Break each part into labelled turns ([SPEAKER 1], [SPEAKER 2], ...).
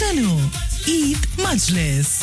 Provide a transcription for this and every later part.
[SPEAKER 1] Sano Eid Majlis.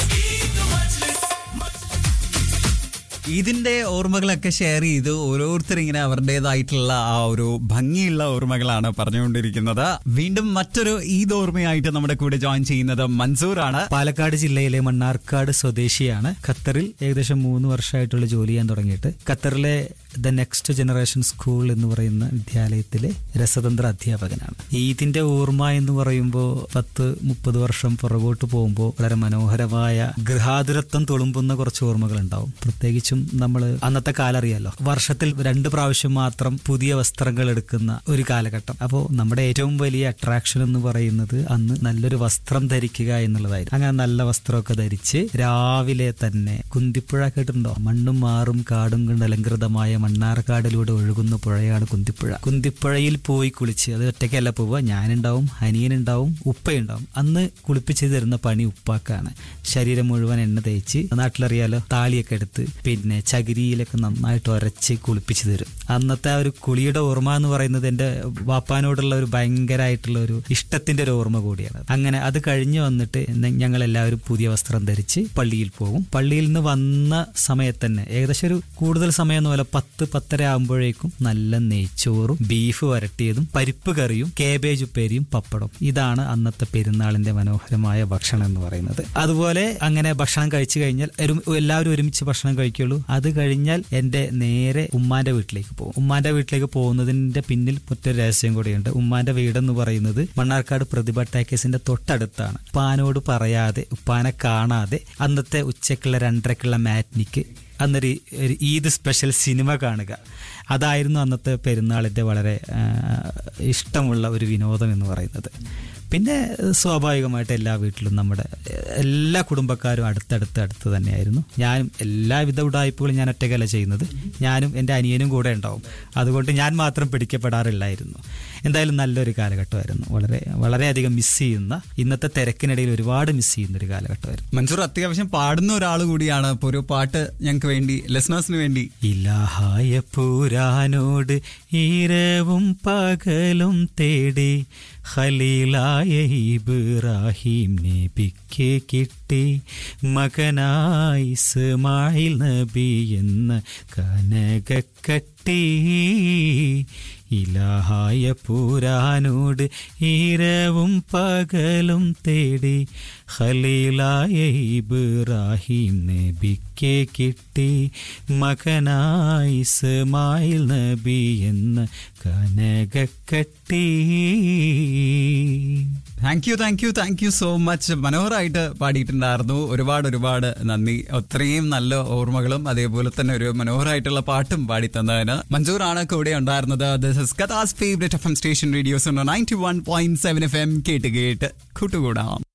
[SPEAKER 2] ഇതിന്റെ ഓർമ്മകളൊക്കെ share ചെയ്ത് ഓരോരുത്തർ ഇങ്ങനെ അവരുടേതായിട്ടുള്ള ആ ഒരു ഭംഗിയുള്ള ഓർമ്മകളാണ് പറഞ്ഞുകൊണ്ടിരിക്കുന്നത്. വീണ്ടും മറ്റൊരു ഈദ് ഓർമ്മയായിട്ട് നമ്മുടെ കൂടെ ജോയിൻ ചെയ്യുന്നത് മൻസൂർ ആണ്.
[SPEAKER 3] പാലക്കാട് ജില്ലയിലെ മണ്ണാർക്കാട് സ്വദേശിയാണ്. ഖത്തറിൽ ഏകദേശം 3 വർഷമായിട്ടുള്ള ജോലി ചെയ്യാൻ തുടങ്ങിയിട്ട് ഖത്തറിലെ ദ നെക്സ്റ്റ് ജനറേഷൻ സ്കൂൾ എന്ന് പറയുന്ന വിദ്യാലയത്തിലെ രസതന്ത്ര അധ്യാപകനാണ്. ഈദിന്റെ ഓർമ്മ എന്ന് പറയുമ്പോൾ 10-30 വർഷം പുറകോട്ട് പോകുമ്പോൾ വളരെ മനോഹരമായ ഗൃഹാതുരത്വം തുളുമ്പുന്ന കുറച്ച് ഓർമ്മകൾ ഉണ്ടാവും. പ്രത്യേകിച്ചും നമ്മൾ അന്നത്തെ കാലം അറിയാലോ, വർഷത്തിൽ 2 പ്രാവശ്യം മാത്രം പുതിയ വസ്ത്രങ്ങൾ എടുക്കുന്ന ഒരു കാലഘട്ടം. അപ്പോൾ നമ്മുടെ ഏറ്റവും വലിയ അട്രാക്ഷൻ എന്ന് പറയുന്നത് അന്ന് നല്ലൊരു വസ്ത്രം ധരിക്കുക എന്നുള്ളതായിരുന്നു. അങ്ങനെ നല്ല വസ്ത്രമൊക്കെ ധരിച്ച് രാവിലെ തന്നെ കുന്തിപ്പുഴ കേട്ടിട്ടുണ്ടോ? മണ്ണും മാറും കാടും കൊണ്ട് അലങ്കൃതമായ മണ്ണാർക്കാടിലൂടെ ഒഴുകുന്ന പുഴയാണ് കുന്തിപ്പുഴ. കുന്തിപ്പുഴയിൽ പോയി കുളിച്ച്, അത് ഒറ്റയ്ക്കല്ല പോവുക, ഞാനുണ്ടാവും, അനിയനുണ്ടാവും, ഉപ്പയുണ്ടാവും. അന്ന് കുളിപ്പിച്ച് തരുന്ന പണി ഉപ്പാക്കാണ്. ശരീരം മുഴുവൻ എണ്ണ തേച്ച്, നാട്ടിലറിയാലോ, താളിയൊക്കെ എടുത്ത് പിന്നെ ചകിരിയിലൊക്കെ നന്നായിട്ട് ഉരച്ച് കുളിപ്പിച്ച് തരും. അന്നത്തെ ആ ഒരു കുളിയുടെ ഓർമ്മ എന്ന് പറയുന്നത് എൻ്റെ വാപ്പാനോടുള്ള ഒരു ഭയങ്കരമായിട്ടുള്ള ഒരു ഇഷ്ടത്തിന്റെ ഒരു ഓർമ്മ കൂടിയാണ്. അങ്ങനെ അത് കഴിഞ്ഞ് വന്നിട്ട് ഞങ്ങൾ എല്ലാവരും പുതിയ വസ്ത്രം ധരിച്ച് പള്ളിയിൽ പോകും. പള്ളിയിൽ നിന്ന് വന്ന സമയത്ത് തന്നെ ഏകദേശം ഒരു കൂടുതൽ സമയം എന്ന് പോലെ 10-10:30 ആകുമ്പോഴേക്കും നല്ല നെയ്ച്ചോറും ബീഫ് വരട്ടിയതും പരിപ്പ് കറിയും കേബേജ് ഉപ്പേരിയും പപ്പടം. ഇതാണ് അന്നത്തെ പെരുന്നാളിന്റെ മനോഹരമായ ഭക്ഷണം എന്ന് പറയുന്നത്. അതുപോലെ അങ്ങനെ ഭക്ഷണം കഴിച്ചു കഴിഞ്ഞാൽ എല്ലാവരും ഒരുമിച്ച് ഭക്ഷണം കഴിക്കുള്ളൂ. അത് കഴിഞ്ഞാൽ എന്റെ നേരെ ഉമ്മാന്റെ വീട്ടിലേക്ക് പോകും. ഉമ്മാന്റെ വീട്ടിലേക്ക് പോകുന്നതിന്റെ പിന്നിൽ മറ്റൊരു രഹസ്യം കൂടിയുണ്ട്. ഉമ്മാന്റെ വീടെന്ന് പറയുന്നത് മണ്ണാർക്കാട് പ്രതിഭ ടാക്കേസിന്റെ തൊട്ടടുത്താണ്. ഉപ്പാനോട് പറയാതെ, ഉപ്പാനെ കാണാതെ അന്നത്തെ ഉച്ചക്കുള്ള 2:30-ക്കുള്ള മാറ്റ്നിക്ക് അന്നൊരു ഈദ് സ്പെഷ്യൽ സിനിമ കാണുക, അതായിരുന്നു അന്നത്തെ പെരുന്നാളിൻ്റെ വളരെ ഇഷ്ടമുള്ള ഒരു വിനോദം എന്ന് പറയുന്നത്. പിന്നെ സ്വാഭാവികമായിട്ട് എല്ലാ വീട്ടിലും നമ്മുടെ എല്ലാ കുടുംബക്കാരും അടുത്തടുത്ത് തന്നെയായിരുന്നു. ഞാനും എല്ലാവിധ ഉടായ്പകളും ഞാൻ ഒറ്റയ്ക്കല്ല ചെയ്യുന്നത്, ഞാനും എൻ്റെ അനിയനും കൂടെ ഉണ്ടാവും. അതുകൊണ്ട് ഞാൻ മാത്രം പിടിക്കപ്പെടാറില്ലായിരുന്നു. എന്തായാലും നല്ലൊരു കാലഘട്ടമായിരുന്നു. വളരെയധികം മിസ് ചെയ്യുന്ന, ഇന്നത്തെ തിരക്കിനിടയിൽ ഒരുപാട് മിസ് ചെയ്യുന്ന ഒരു കാലഘട്ടമായിരുന്നു.
[SPEAKER 2] മൻസൂർ അത്യാവശ്യം പാടുന്ന ഒരാൾ കൂടിയാണ്. ഇപ്പോൾ ഒരു പാട്ട് ഞങ്ങൾക്ക് വേണ്ടി, ലിസണേഴ്സിന് വേണ്ടി.
[SPEAKER 3] ഇലാഹായ പുരാനോട് ഈരവും പകലും തേടി ഖലീലായ ഇബ്രാഹിം നബിക്ക് കിട്ടി, മകനായി ഇസ്മായിൽ നബി എന്ന കനകക്കട്ടി. ഇലാഹായ പുരാനോട് ഈരവും പകലും തേടി ഖലീലായ ഇബ്രാഹിം നബിക്ക് കിട്ടി, മകനായി ഇസ്മായിൽ നബി എന്ന കനകക്കട്ടി.
[SPEAKER 2] Thank you so much. മനോഹരമായിട്ട് പാടിയിട്ടുണ്ടായിരുന്നു. ഒരുപാട് നന്ദി. അത്രയും നല്ല ഓർമ്മകളും അതേപോലെ തന്നെ ഒരു മനോഹരമായിട്ടുള്ള പാട്ടും പാടി തന്നതിന്. മൻസൂർ ആണ് കൂടെ ഉണ്ടായിരുന്നത്. This is ഖത്താസ് favourite FM station radio 91.7 FM. കേട്ട് കൂട്ടുകൂടാം.